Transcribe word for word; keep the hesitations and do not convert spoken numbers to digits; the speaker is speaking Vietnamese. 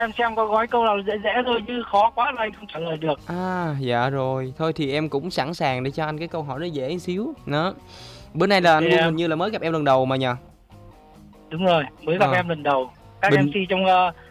Em xem có gói câu nào dễ dễ thôi chứ khó quá là anh không trả lời được. À, dạ rồi. Thôi thì em cũng sẵn sàng để cho anh cái câu hỏi nó dễ xíu. Đó. Bữa nay là Ok anh Quân hình em. như là mới gặp em lần đầu mà nhờ. Đúng rồi, mới gặp Ờ. em lần đầu. Các Bình em xê trong uh,